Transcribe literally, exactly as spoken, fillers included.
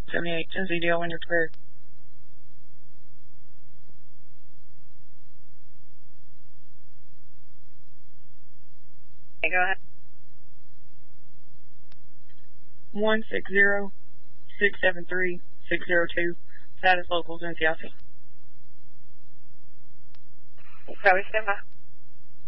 seventy-eight, Tennessee Deal, when you're clear. Okay, go ahead. one six zero, six seven three, six zero two, status local, Tennessee. Probably stand by.